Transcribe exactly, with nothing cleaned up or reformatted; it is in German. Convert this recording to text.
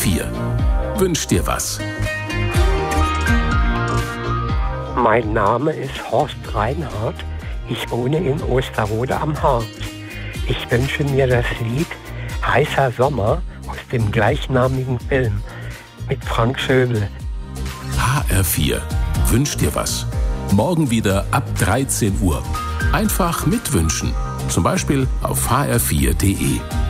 vier. Wünsch dir was. Mein Name ist Horst Reinhardt. Ich wohne in Osterode am Harz. Ich wünsche mir das Lied Heißer Sommer aus dem gleichnamigen Film mit Frank Schöbel. H R vier. Wünsch dir was. Morgen wieder ab dreizehn Uhr. Einfach mitwünschen. Zum Beispiel auf h r vier punkt d e.